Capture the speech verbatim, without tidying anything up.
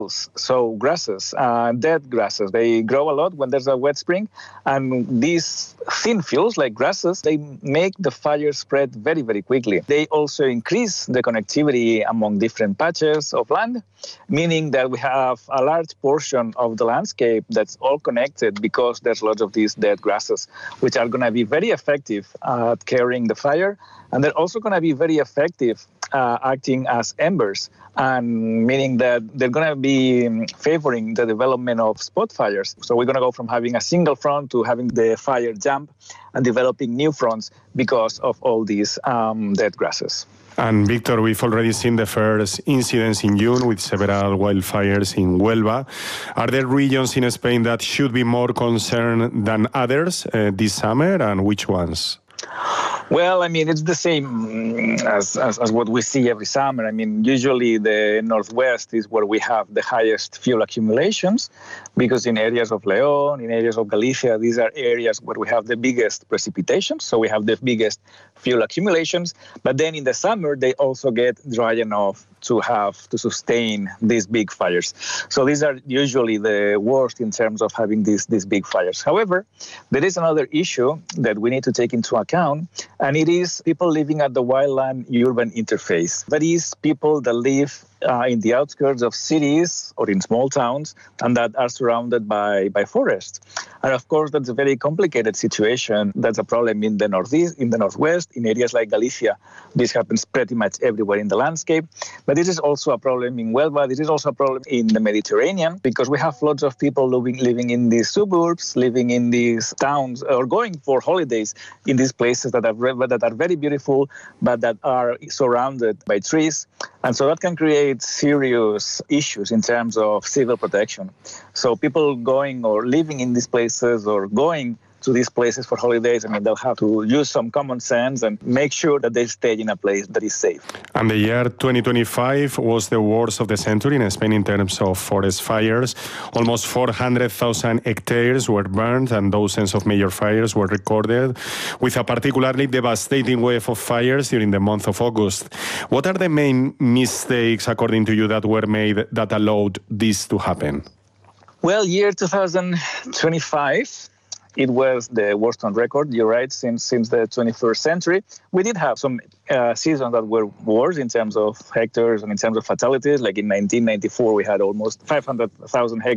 So grasses, uh, dead grasses, they grow a lot when there's a wet spring. And these thin fuels, like grasses, they make the fire spread very, very quickly. They also increase the connectivity among different patches of land, meaning that we have a large portion of the landscape that's all connected because there's lots of these dead grasses, which are going to be very effective at carrying the fire. And they're also going to be very effective uh, acting as embers, and meaning that they're going to be favoring the development of spot fires. So we're going to go from having a single front to having the fire jump and developing new fronts because of all these um, dead grasses. And Victor, we've already seen the first incidents in June with several wildfires in Huelva. Are there regions in Spain that should be more concerned than others uh, this summer, and which ones? Well, I mean, it's the same as, as, as what we see every summer. I mean, usually the Northwest is where we have the highest fuel accumulations, because in areas of León, in areas of Galicia, these are areas where we have the biggest precipitation, so we have the biggest fuel accumulations. But then in the summer, they also get dry enough to have to sustain these big fires. So these are usually the worst in terms of having these, these big fires. However, there is another issue that we need to take into account, and it is people living at the wildland-urban interface. That is, people that live uh, in the outskirts of cities or in small towns and that are surrounded by, by forests. And of course, that's a very complicated situation. That's a problem in the northeast, in the northwest, in areas like Galicia. This happens pretty much everywhere in the landscape. But this is also a problem in Huelva. This is also a problem in the Mediterranean, because we have lots of people living, living in these suburbs, living in these towns, or going for holidays in these places that are, that are very beautiful, but that are surrounded by trees. And so that can create serious issues in terms of civil protection. So people going or living in these places or going to these places for holidays, I mean, they'll have to use some common sense and make sure that they stay in a place that is safe. And the year twenty twenty-five was the worst of the century in Spain in terms of forest fires. Almost four hundred thousand hectares were burned and dozens of major fires were recorded, with a particularly devastating wave of fires during the month of August. What are the main mistakes, according to you, that were made that allowed this to happen? Well, year two thousand twenty-five, it was the worst on record, you're right, since since the twenty-first century. We did have some uh, seasons that were worse in terms of hectares and in terms of fatalities. Like in nineteen ninety-four, we had almost five hundred thousand hectares